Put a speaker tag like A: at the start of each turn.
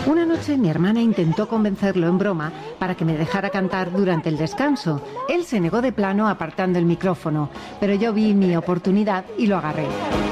A: Una noche mi hermana intentó convencerlo en broma para que me dejara cantar durante el descanso. Él se negó de plano apartando el micrófono, pero yo vi mi oportunidad y lo agarré.